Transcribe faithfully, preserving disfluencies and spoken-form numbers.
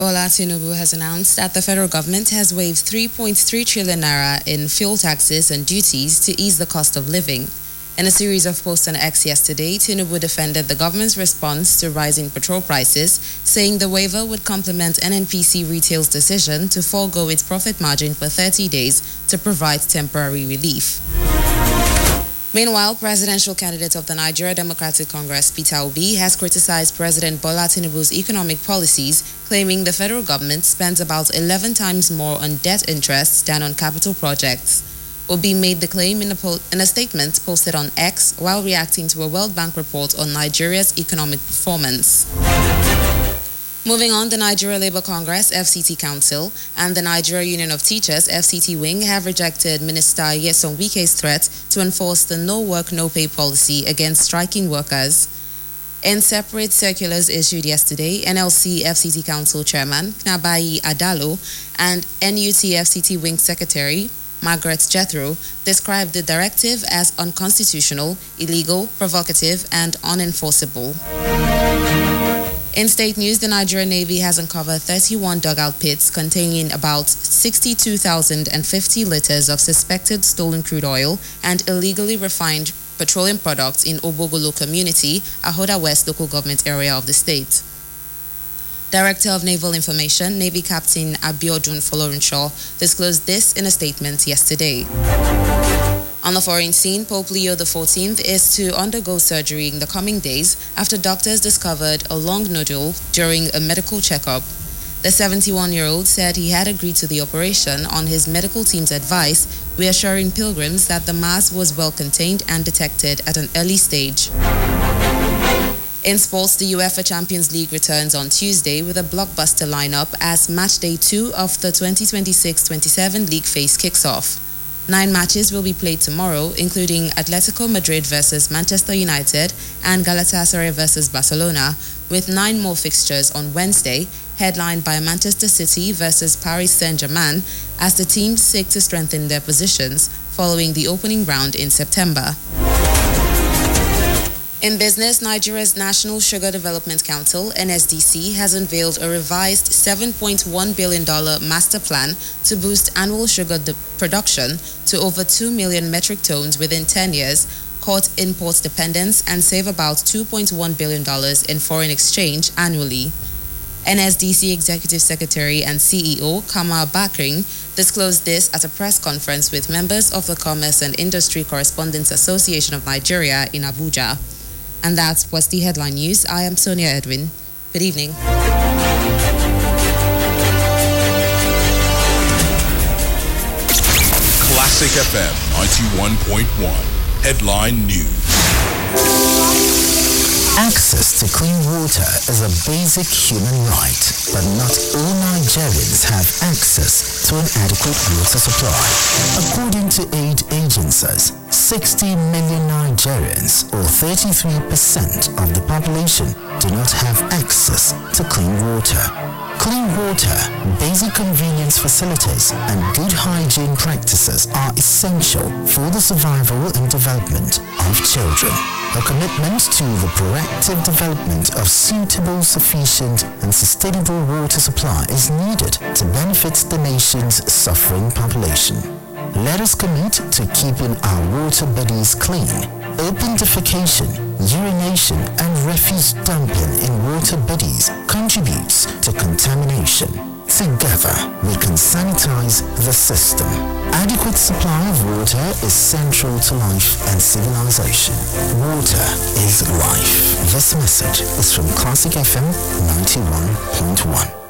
Bola Tinubu has announced that the federal government has waived three point three trillion naira in fuel taxes and duties to ease the cost of living. In a series of posts on X yesterday, Tinubu defended the government's response to rising petrol prices, saying the waiver would complement N N P C Retail's decision to forego its profit margin for thirty days to provide temporary relief. Meanwhile, presidential candidate of the Nigeria Democratic Congress, Peter Obi, has criticized President Bola Tinubu's economic policies, claiming the federal government spends about eleven times more on debt interest than on capital projects. Obi made the claim in a, po- in a statement posted on X while reacting to a World Bank report on Nigeria's economic performance. Moving on, the Nigeria Labour Congress, F C T Council, and the Nigeria Union of Teachers, F C T Wing, have rejected Minister Nyesom Wike's threat to enforce the no work, no pay policy against striking workers. In separate circulars issued yesterday, N L C F C T Council Chairman Knabayi Adalo and N U T F C T Wing Secretary Margaret Jethro described the directive as unconstitutional, illegal, provocative, and unenforceable. In state news, the Nigerian Navy has uncovered thirty-one dugout pits containing about sixty-two thousand fifty liters of suspected stolen crude oil and illegally refined petroleum products in Obogolo community, Ahoda West local government area of the state. Director of Naval Information, Navy Captain Abiodun Folorunshore, disclosed this in a statement yesterday. On the foreign scene, Pope Leo the fourteenth is to undergo surgery in the coming days after doctors discovered a lung nodule during a medical checkup. The seventy-one-year-old said he had agreed to the operation on his medical team's advice, reassuring pilgrims that the mass was well contained and detected at an early stage. In sports, the UEFA Champions League returns on Tuesday with a blockbuster lineup as match day two of the twenty twenty-six twenty-seven league phase kicks off. Nine matches will be played tomorrow, including Atletico Madrid versus Manchester United and Galatasaray versus Barcelona, with nine more fixtures on Wednesday, headlined by Manchester City versus Paris Saint-Germain, as the teams seek to strengthen their positions following the opening round in September. In business, Nigeria's National Sugar Development Council, N S D C, has unveiled a revised seven point one billion dollars master plan to boost annual sugar de- production to over two million metric tons within ten years, cut import dependence, and save about two point one billion dollars in foreign exchange annually. N S D C Executive Secretary and C E O Kamal Bakring disclosed this at a press conference with members of the Commerce and Industry Correspondents Association of Nigeria in Abuja. And that was the headline news. I am Sonia Edwin. Good evening. Classic F M ninety-one point one. Headline News. Access to clean water is a basic human right, but not all Nigerians have access to an adequate water supply. According to aid agencies, sixty million Nigerians, or thirty-three percent of the population, do not have access to clean water. Clean water, basic convenience facilities, and good hygiene practices are essential for the survival and development of children. A commitment to the proactive development of suitable, sufficient, and sustainable water supply is needed to benefit the nation's suffering population. Let us commit to keeping our water bodies clean. Open defecation, urination, and refuse dumping in water bodies contributes to contamination. Together, we can sanitize the system. Adequate supply of water is central to life and civilization. Water is life. This message is from Classic F M ninety-one point one.